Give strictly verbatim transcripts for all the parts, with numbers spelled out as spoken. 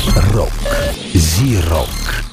Рок. Зи-рок.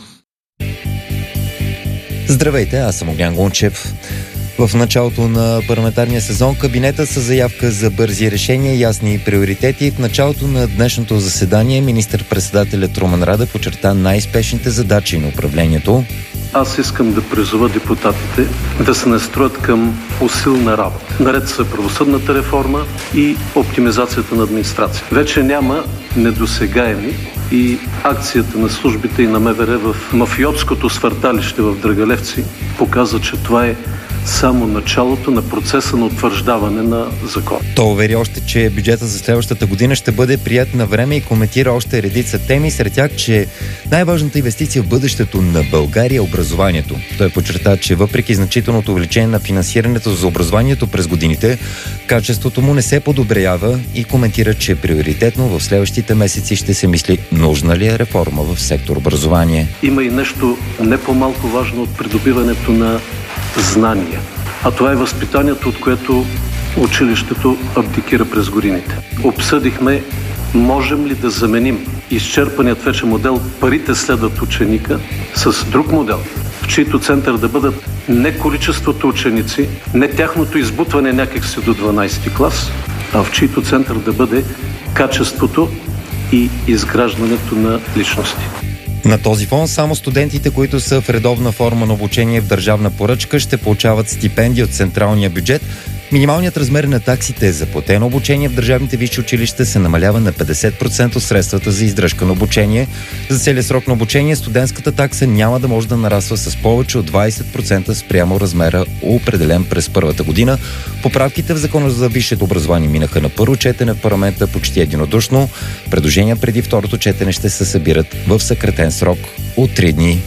Здравейте, аз съм Огнян Гунчев. В началото на парламентарния сезон кабинетът със заявка за бързи решения и ясни приоритети. В началото на днешното заседание министър-председателят Румен Радев очерта най-спешните задачи на управлението. Аз искам да призова депутатите да се настроят към усилна работа. Наред са правосъдната реформа и оптимизацията на администрация. Вече няма недосегаеми и акцията на службите и на МВР в мафиотското свърталище в Драгалевци показва, че това е само началото на процеса на утвърждаване на закон. Той увери още, че бюджета за следващата година ще бъде прият на време и коментира още редица теми, сред тях, че най-важната инвестиция в бъдещето на България е образованието. Той подчерта, че въпреки значителното увеличение на финансирането за образованието през годините, качеството му не се подобрява и коментира, че приоритетно в следващите месеци ще се мисли нужна ли е реформа в сектор образование. Има и нещо не по-малко важно от придобиването на знания. А това е възпитанието, от което училището абдикира през годините. Обсъдихме, можем ли да заменим изчерпаният вече модел парите следват ученика с друг модел, в чийто център да бъдат не количеството ученици, не тяхното избутване някакси до дванайсети клас, а в чийто център да бъде качеството и изграждането на личности. На този фон само студентите, които са в редовна форма на обучение в държавна поръчка, ще получават стипендии от централния бюджет. Минималният размер на таксите за платено обучение в държавните висши училища се намалява на петдесет процента от средствата за издръжка на обучение. За целия срок на обучение студентската такса няма да може да нараства с повече от двайсет процента спрямо размера, определен през първата година. Поправките в Закона за висшето образование минаха на първо четене в парламента почти единодушно. Предложения преди второто четене ще се събират в съкратен срок от три дни.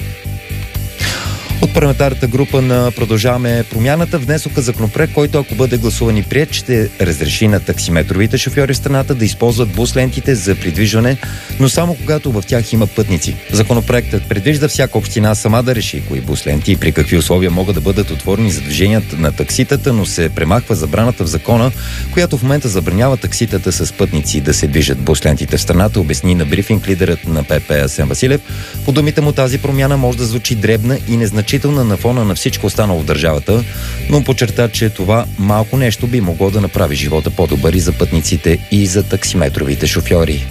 От парламентарната група на Продължаваме промяната внесоха законопроект, който, ако бъде гласуван и приет, ще разреши на таксиметровите шофьори в страната да използват бус-лентите за придвижване, но само когато в тях има пътници. Законопроектът предвижда всяка община сама да реши кои бус-ленти и при какви условия могат да бъдат отворени за движенията на такситата, но се премахва забраната в закона, която в момента забранява такситата с пътници да се движат бус-лентите в страната, обясни на брифинг лидерът на ПП Асен Василев. По думите му, тази промяна може да звучи дребна и незначителна на фона на всичко останало в държавата, но подчерта, че това малко нещо би могло да направи живота по-добър и за пътниците, и за таксиметровите шофьори.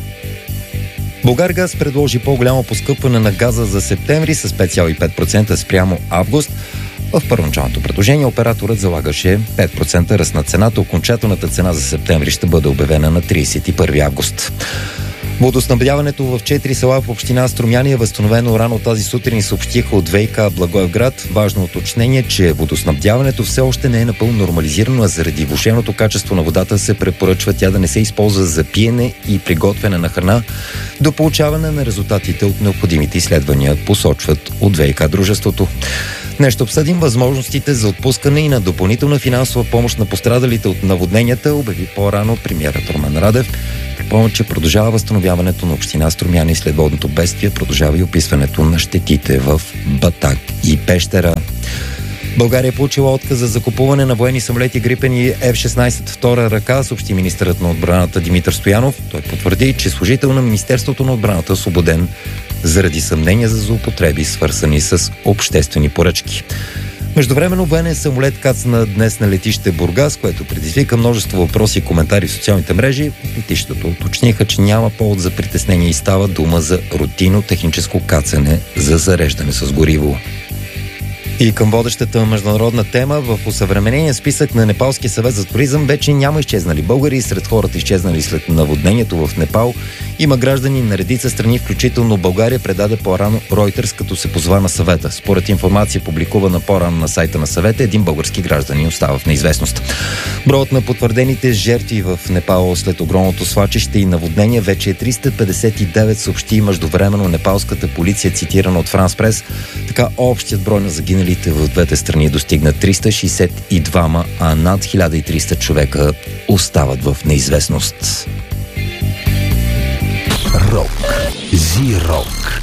Булгаргаз предложи по-голямо поскъпване на газа за септември с пет цяло и пет процента спрямо август. В първоначалното предложение операторът залагаше пет процента ръст на цената. Окончателната цена за септември ще бъде обявена на трийсет и първи август. Водоснабдяването в четири села в община Струмяни е възстановено рано тази сутрин, съобщиха от ВиК Благоевград. Важно уточнение, че водоснабдяването все още не е напълно нормализирано, а заради влошеното качество на водата се препоръчва тя да не се използва за пиене и приготвяне на храна до получаване на резултатите от необходимите изследвания, посочват от ВиК дружеството. Днес ще обсъдим възможностите за отпускане и на допълнителна финансова помощ на пострадалите от наводненията, обяви по-рано премиерът Румен Радев. Припомня, че продължава възстановяването на община Струмяни след водното бедствие, продължава и описването на щетите в Батак и Пещера. България е получила отказ за закупуване на военни самолети Грипен и Еф шестнайсет втора ръка, съобщи министърът на отбраната Димитър Стоянов. Той потвърди, че служител на Министерството на отбраната е освободен заради съмнения за злоупотреби, свързани с обществени поръчки. Междувременно военен самолет кацна днес на летище Бургас, което предизвика множество въпроси и коментари в социалните мрежи. Летището уточниха, че няма повод за притеснение и става дума за рутинно техническо кацане за зареждане с гориво. И към водещата международна тема, в осъвременения списък на Непалския съвет за туризъм вече няма изчезнали българи. Сред хората, изчезнали след наводнението в Непал, има граждани на редица страни, включително България, предаде по-рано Reuters, като се позва на съвета. Според информация, публикувана по-рано на сайта на съвета, един български гражданин остава в неизвестност. Броят на потвърдените жертви в Непал след огромното свлачище и наводнение вече е триста петдесет и девет, съобщи междувременно непалската полиция, цитирана от Франс Прес. Така общият брой на загиналите в двете страни достигна триста шейсет и два, а над хиляда и триста човека остават в неизвестност. Рок. Зи-рок.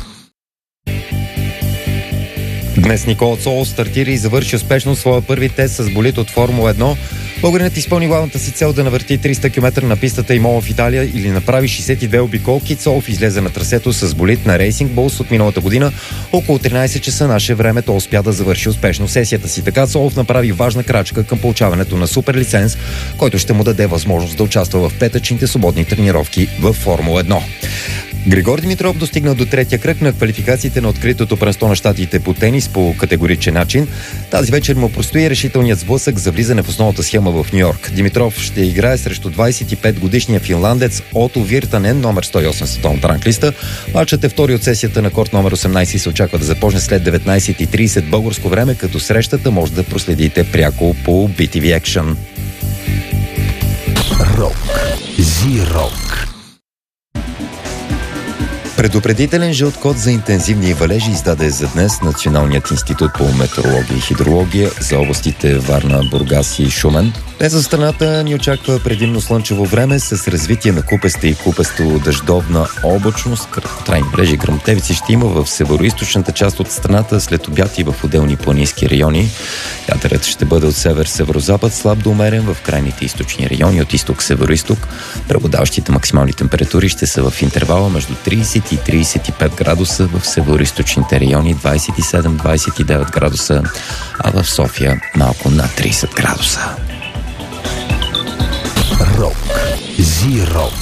Днес Никола Цолов стартира и завърши успешно своя първи тест с болид от Формула едно. Българинът изпълни главната си цел да навърти триста километра на пистата Imola в Италия или направи шейсет и две обиколки. Цолов излезе на трасето с болид на Racing Bulls от миналата година. Около тринайсет часа наше време той успя да завърши успешно сесията си. Така Цолов направи важна крачка към получаването на супер лиценз, който ще му даде възможност да участва в петъчните свободни тренировки в Формула едно. Григор Димитров достигна до третия кръг на квалификациите на откритото първенство на щатите по тенис по категоричен начин. Тази вечер му предстои решителният сблъсък за влизане в основната схема в Нью-Йорк. Димитров ще играе срещу двайсет и пет годишния финландец Ото Виртанен, номер сто и осем световната ранглиста. Матчът е втори от сесията на корт номер осемнайсет и се очаква да започне след деветнайсет и трийсет българско време, като срещата може да проследите пряко по би ти ви Action. Рок. Зи-рок. Предупредителен жълт код за интензивни валежи издаде за днес Националният институт по метеорология и хидрология за областите Варна, Бургас и Шумен. Днес за страната ни очаква предимно слънчево време с развитие на купеста и купесто-дъждовна облачност. Краткотрайни брежи и гръмотевици ще има в североизточната част от страната, след обяд и в отделни планински райони. Вятърът ще бъде от север-северозапад, слаб до умерен в крайните източни райони, от изток-североизток. Преобладаващите максимални температури ще са в интервала между трийсет и трийсет и пет градуса, в североизточните райони двайсет и седем до двайсет и девет градуса, а в София малко над трийсет градуса. Рок. Зи-рок.